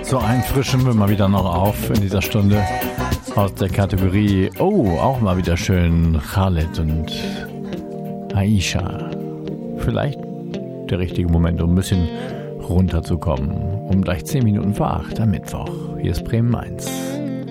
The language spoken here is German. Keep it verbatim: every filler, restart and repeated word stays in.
So einen frischen wir mal wieder noch auf in dieser Stunde aus der Kategorie, oh, auch mal wieder schön, Khaled und Aisha. Vielleicht der richtige Moment, um ein bisschen runterzukommen. Um gleich zehn Minuten vor acht am Mittwoch. Hier ist Bremen eins.